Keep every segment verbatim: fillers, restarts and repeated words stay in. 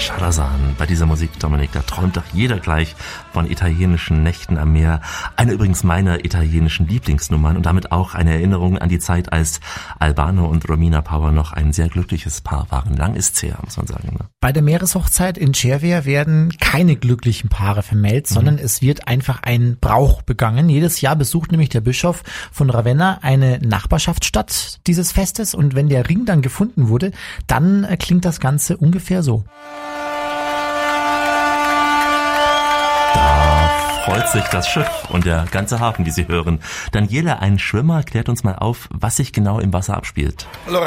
Shahrazan. Bei dieser Musik, Dominik, da träumt doch jeder gleich von italienischen Nächten am Meer. Eine übrigens meiner italienischen Lieblingsnummern und damit auch eine Erinnerung an die Zeit, als Albano und Romina Power noch ein sehr glückliches Paar waren. Lang ist's her, muss man sagen. Ne? Bei der Meereshochzeit in Cervia werden keine glücklichen Paare vermählt, mhm. sondern es wird einfach ein Brauch begangen. Jedes Jahr besucht nämlich der Bischof von Ravenna eine Nachbarschaftsstadt dieses Festes und wenn der Ring dann gefunden wurde, dann klingt das Ganze ungefähr so. Da freut sich das Schiff und der ganze Hafen, wie Sie hören. Daniele, ein Schwimmer, klärt uns mal auf, was sich genau im Wasser abspielt.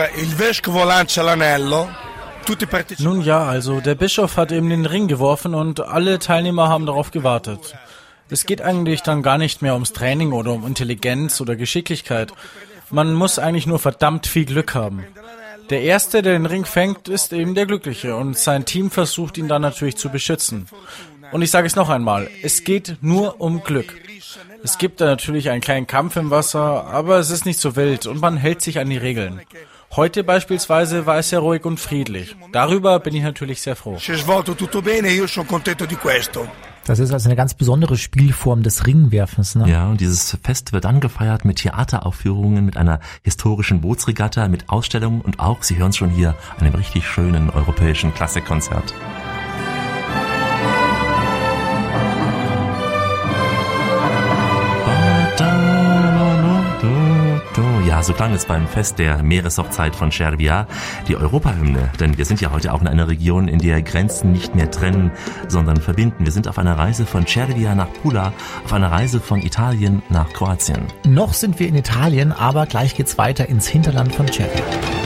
Nun ja, also der Bischof hat eben den Ring geworfen und alle Teilnehmer haben darauf gewartet. Es geht eigentlich dann gar nicht mehr ums Training oder um Intelligenz oder Geschicklichkeit. Man muss eigentlich nur verdammt viel Glück haben. Der Erste, der den Ring fängt, ist eben der Glückliche und sein Team versucht, ihn dann natürlich zu beschützen. Und ich sage es noch einmal, es geht nur um Glück. Es gibt da natürlich einen kleinen Kampf im Wasser, aber es ist nicht so wild und man hält sich an die Regeln. Heute beispielsweise war es sehr ruhig und friedlich. Darüber bin ich natürlich sehr froh. Das ist also eine ganz besondere Spielform des Ringwerfens, ne? Ja, und dieses Fest wird dann gefeiert mit Theateraufführungen, mit einer historischen Bootsregatta, mit Ausstellungen und auch, Sie hören es schon hier, einem richtig schönen europäischen Klassikkonzert. Ja, so klang es beim Fest der Meereshochzeit von Cervia, die Europahymne. Denn wir sind ja heute auch in einer Region, in der Grenzen nicht mehr trennen, sondern verbinden. Wir sind auf einer Reise von Cervia nach Pula, auf einer Reise von Italien nach Kroatien. Noch sind wir in Italien, aber gleich geht's weiter ins Hinterland von Cervia.